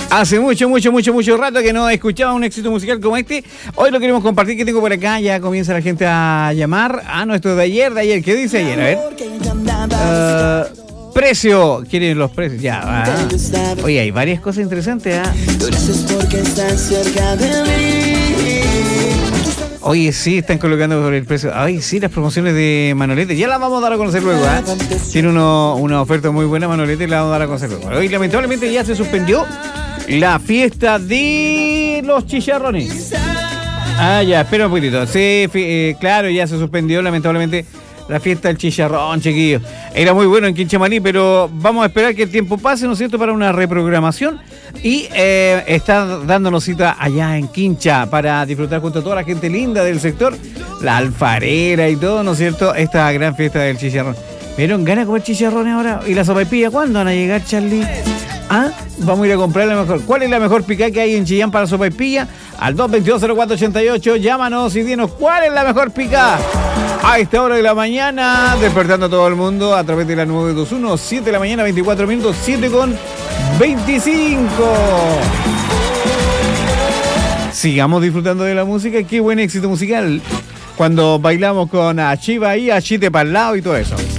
Hace mucho rato que no escuchaba un éxito musical como este. Hoy lo queremos compartir, que tengo por acá. Ya comienza la gente a llamar. No, esto es de ayer. ¿Qué dice ayer? A ver. Precio. ¿Quieren los precios? Ya. Oye, hay varias cosas interesantes. Oye, sí, están colocando sobre el precio. Ay, sí, las promociones de Manolete. Ya las vamos a dar a conocer luego. Tiene una oferta muy buena, Manolete, y la vamos a dar a conocer luego. Hoy, lamentablemente, ya se suspendió la fiesta de los chicharrones. Ya, espera un poquitito. Sí, claro, ya se suspendió, lamentablemente, la fiesta del chicharrón, chiquillos. Era muy bueno en Quinchamaní, pero vamos a esperar que el tiempo pase, ¿no es cierto?, para una reprogramación. Y está dándonos cita allá en Quincha para disfrutar junto a toda la gente linda del sector, la alfarera y todo, ¿no es cierto?, esta gran fiesta del chicharrón. ¿Me dieron ganas de comer chicharrones ahora? ¿Y la sopaipilla cuándo van a llegar, Charlie? Vamos a ir a comprar la mejor. ¿Cuál es la mejor picada que hay en Chillán para sopaipilla? Al 222-0488, llámanos y dinos cuál es la mejor picada a esta hora de la mañana, despertando a todo el mundo a través de la 921, 7 de la mañana, 24 minutos, 7:25. Sigamos disfrutando de la música. Qué buen éxito musical cuando bailamos con Achiva y Achite para el lado y todo eso.